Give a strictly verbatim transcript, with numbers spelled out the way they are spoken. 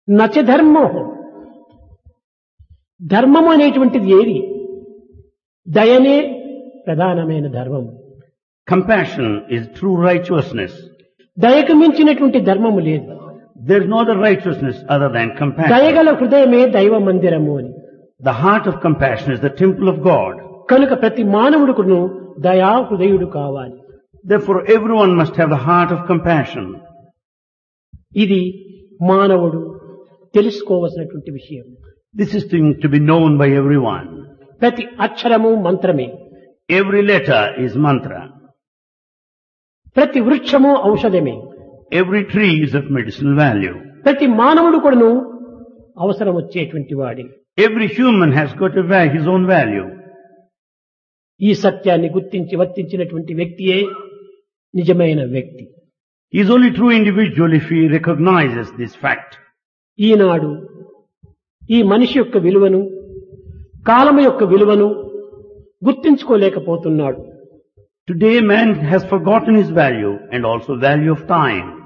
నచ ధర్మో ధర్మము అనేటువంటిది ఏది? దయనే ప్రధానమైన ధర్మం. Compassion is true righteousness. దయకు మించినటువంటి ధర్మము లేదు. There is no other righteousness other than compassion. దయగల హృదయమే దైవ మందిరము అని. The heart of compassion is the temple of God. కనుక ప్రతి మానవుడుకును దయా హృదయుడు కావాలి. Therefore everyone must have the heart of compassion. ఇది మానవుడు తెలుసుకోవలసినటువంటి విషయం. This is thing to be known by everyone. ప్రతి అక్షరము మంత్రమే. Every letter is mantra. ప్రతి వృక్షము ఔషధమే. Every tree is of medicinal value. ప్రతి మానవుడు కూడాను అవసరం వచ్చేటువంటి వాడి. Every human has got a va- his own value. ఈ సత్యాన్ని గుర్తించి వర్తించినటువంటి వ్యక్తియే నిజమైన వ్యక్తి. He is only true individual if he recognizes this fact. ఈనాడు ఈ మనిషి యొక్క విలువను, కాలము యొక్క విలువను గుర్తించుకోలేకపోతున్నాడు. Today man has forgotten his value and also value of time.